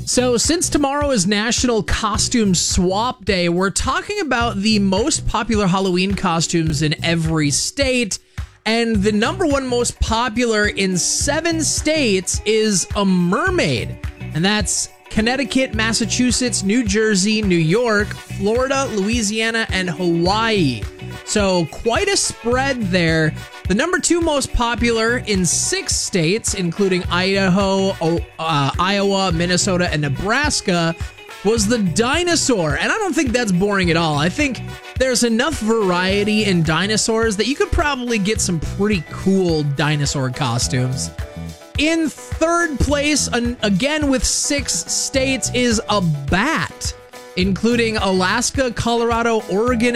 So since tomorrow is National Costume Swap Day, we're talking about the most popular Halloween costumes in every state. And the number one most popular in 7 states is a mermaid. And that's Connecticut, Massachusetts, New Jersey, New York, Florida, Louisiana, and Hawaii. So quite a spread there. The number 2 most popular in 6 states, including Idaho, Iowa, Minnesota, and Nebraska, was the dinosaur. And I don't think that's boring at all. I think there's enough variety in dinosaurs that you could probably get some pretty cool dinosaur costumes. In 3rd place, again with 6 states, is a bat, including Alaska, Colorado, Oregon,